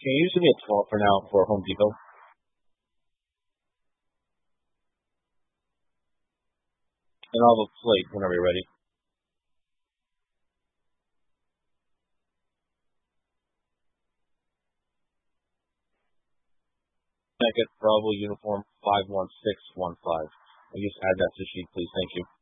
Can you use me a 12 for now for Home Depot? And I'll have a plate whenever you're ready. Packet Bravo Uniform 51615. Will you just add that to the sheet, please? Thank you.